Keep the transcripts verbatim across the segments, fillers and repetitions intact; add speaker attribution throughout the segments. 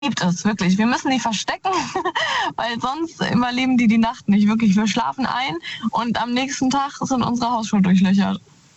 Speaker 1: liebt es, wirklich. Wir müssen die verstecken, weil sonst überleben die die Nacht nicht. Wirklich, wir schlafen ein und am nächsten Tag sind unsere Hausschuhe durchlöchert.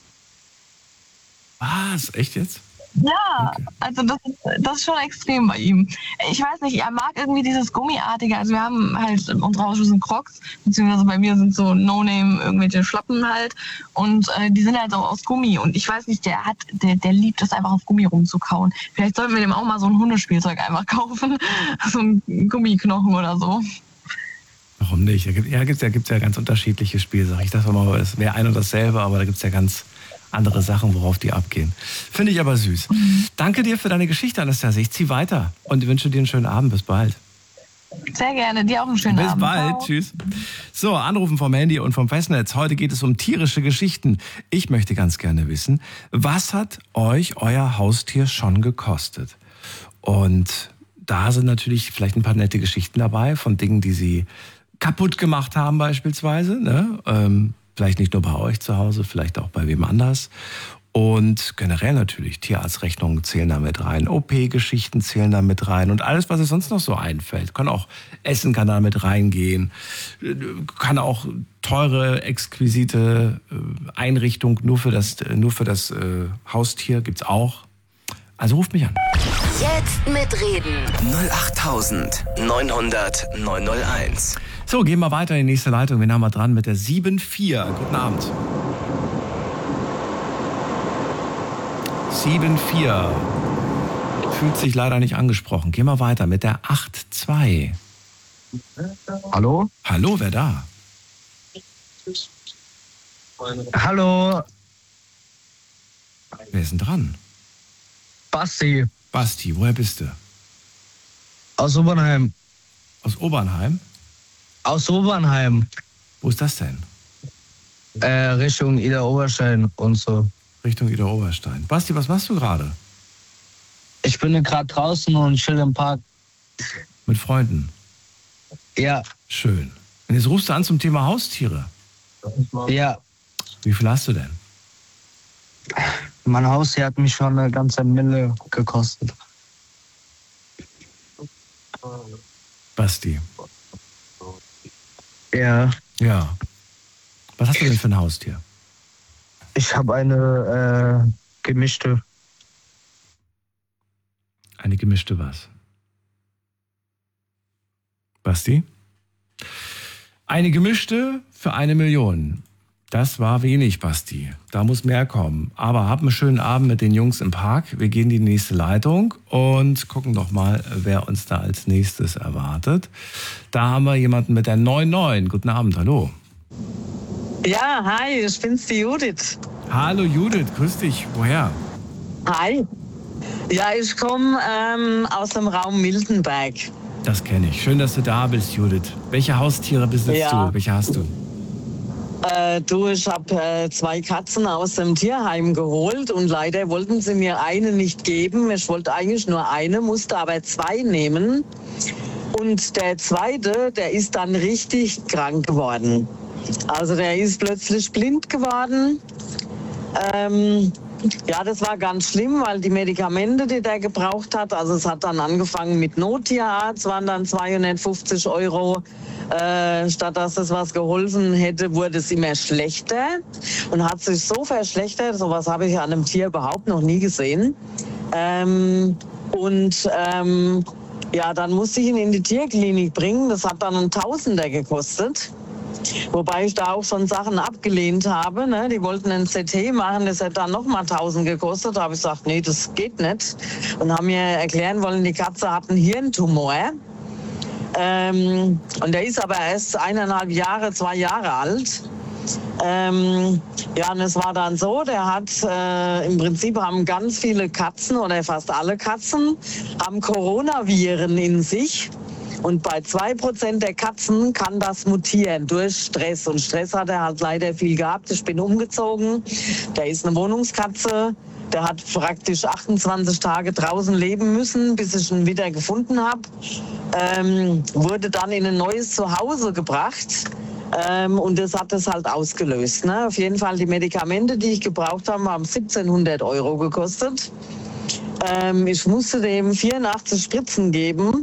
Speaker 2: Was? Echt jetzt?
Speaker 1: Ja,
Speaker 2: Okay.
Speaker 1: also das ist, das ist schon extrem bei ihm. Ich weiß nicht, er mag irgendwie dieses Gummiartige. Also wir haben halt, unsere Hausschuhe sind Crocs, beziehungsweise bei mir sind so No-Name irgendwelche Schlappen halt. Und äh, die sind halt so aus Gummi. Und ich weiß nicht, der hat, der, der liebt es einfach auf Gummi rumzukauen. Vielleicht sollten wir dem auch mal so ein Hundespielzeug einfach kaufen. So ein Gummiknochen oder so.
Speaker 2: Warum nicht? Ja, gibt es ja, gibt's ja ganz unterschiedliche Spielsachen. Ich dachte mal, es wäre ein und dasselbe, aber da gibt es ja ganz andere Sachen, worauf die abgehen. Finde ich aber süß. Mhm. Danke dir für deine Geschichte, Anastasia. Ich ziehe weiter und wünsche dir einen schönen Abend. Bis bald.
Speaker 1: Sehr gerne. Dir auch einen schönen
Speaker 2: Bis
Speaker 1: Abend.
Speaker 2: Bis bald. Ciao. Tschüss. So, Anrufen vom Handy und vom Festnetz. Heute geht es um tierische Geschichten. Ich möchte ganz gerne wissen, was hat euch euer Haustier schon gekostet? Und da sind natürlich vielleicht ein paar nette Geschichten dabei von Dingen, die sie kaputt gemacht haben beispielsweise, ne? Ähm, Vielleicht nicht nur bei euch zu Hause, vielleicht auch bei wem anders. Und generell natürlich, Tierarztrechnungen zählen da mit rein, O P-Geschichten zählen da mit rein und alles, was es sonst noch so einfällt. Kann auch Essen kann da mit reingehen, kann auch teure, exquisite Einrichtung nur für das, nur für das äh, Haustier gibt's auch. Also ruft mich an.
Speaker 3: Jetzt mitreden.
Speaker 4: null acht neun hundert neun null eins.
Speaker 2: So, gehen wir weiter in die nächste Leitung. Wen haben wir dran mit der sieben vier? Guten Abend. sieben vier. Fühlt sich leider nicht angesprochen. Gehen wir weiter mit der acht zwei.
Speaker 5: Hallo?
Speaker 2: Hallo, wer da?
Speaker 5: Hallo.
Speaker 2: Wer ist denn dran?
Speaker 5: Basti.
Speaker 2: Basti, woher bist du?
Speaker 5: Aus Obernheim.
Speaker 2: Aus Obernheim?
Speaker 5: Aus Obernheim.
Speaker 2: Wo ist das denn?
Speaker 5: Äh, Richtung Ida Oberstein und so.
Speaker 2: Richtung Ida Oberstein. Basti, was machst du gerade?
Speaker 5: Ich bin gerade draußen und chill im Park.
Speaker 2: Mit Freunden?
Speaker 5: Ja.
Speaker 2: Schön. Und jetzt rufst du an zum Thema Haustiere.
Speaker 5: Ja.
Speaker 2: Wie viel hast du denn?
Speaker 5: Mein Haustier hat mich schon eine ganze Mille gekostet.
Speaker 2: Basti.
Speaker 5: Ja.
Speaker 2: Ja. Was hast du denn für ein Haustier?
Speaker 5: Ich habe eine äh, gemischte.
Speaker 2: Eine gemischte was? Basti? Eine gemischte für eine Million. Das war wenig, Basti. Da muss mehr kommen. Aber hab einen schönen Abend mit den Jungs im Park. Wir gehen in die nächste Leitung und gucken doch mal, wer uns da als nächstes erwartet. Da haben wir jemanden mit der neun neun. Guten Abend, hallo.
Speaker 6: Ja, hi, ich bin's, die Judith.
Speaker 2: Hallo Judith, grüß dich. Woher?
Speaker 6: Hi. Ja, ich komme ähm, aus dem Raum Miltenberg.
Speaker 2: Das kenne ich. Schön, dass du da bist, Judith. Welche Haustiere besitzt
Speaker 6: ja.
Speaker 2: du? Welche hast du?
Speaker 6: Äh, du, ich habe äh, zwei Katzen aus dem Tierheim geholt und leider wollten sie mir eine nicht geben. Ich wollte eigentlich nur eine, musste aber zwei nehmen. Und der zweite, der ist dann richtig krank geworden. Also der ist plötzlich blind geworden. Ähm, ja, das war ganz schlimm, weil die Medikamente, die der gebraucht hat, also es hat dann angefangen mit Nottierarzt, waren dann zweihundertfünfzig Euro. Äh, statt dass es was geholfen hätte, wurde es immer schlechter und hat sich so verschlechtert. Sowas habe ich an einem Tier überhaupt noch nie gesehen. Ähm, und ähm, ja, dann musste ich ihn in die Tierklinik bringen. Das hat dann einen Tausender gekostet. Wobei ich da auch schon Sachen abgelehnt habe. Ne? Die wollten ein C T machen, das hätte dann nochmal tausend gekostet. Da habe ich gesagt, nee, das geht nicht. Und haben mir erklären wollen, die Katze hat einen Hirntumor. Ähm, und der ist aber erst eineinhalb Jahre, zwei Jahre alt. Ähm, ja, und es war dann so, der hat, äh, im Prinzip haben ganz viele Katzen oder fast alle Katzen, haben Coronaviren in sich. Und bei zwei Prozent der Katzen kann das mutieren durch Stress. Und Stress hat er halt leider viel gehabt. Ich bin umgezogen. Der ist eine Wohnungskatze. Der hat praktisch achtundzwanzig Tage draußen leben müssen, bis ich ihn wieder gefunden habe. Ähm, wurde dann in ein neues Zuhause gebracht. Ähm, und das hat es halt ausgelöst. Ne? Auf jeden Fall die Medikamente, die ich gebraucht habe, haben siebzehnhundert Euro gekostet. Ähm, ich musste dem vierundachtzig Spritzen geben.